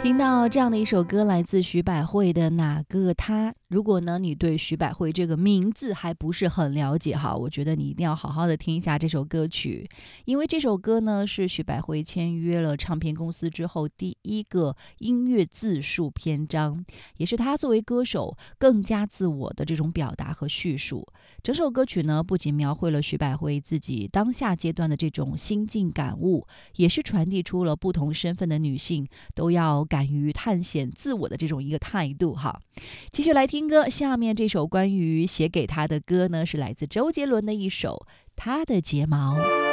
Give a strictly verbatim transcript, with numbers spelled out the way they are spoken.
听到这样的一首歌，来自徐百慧的哪个他。如果呢你对徐百慧这个名字还不是很了解哈，我觉得你一定要好好的听一下这首歌曲，因为这首歌呢是徐百慧签约了唱片公司之后第一个音乐自述篇章，也是他作为歌手更加自我的这种表达和叙述。整首歌曲呢不仅描绘了徐百慧自己当下阶段的这种心境感悟，也是传递出了不同身份的女性都要敢于探险自我的这种一个态度哈。继续来听歌，下面这首关于写给他的歌呢，是来自周杰伦的一首《他的睫毛》。